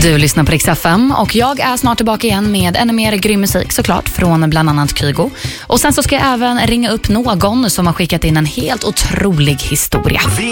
Du lyssnar på Rix FM och jag är snart tillbaka igen med ännu mer grym musik såklart från bland annat Kygo. Och sen så ska jag även ringa upp någon som har skickat in en helt otrolig historia.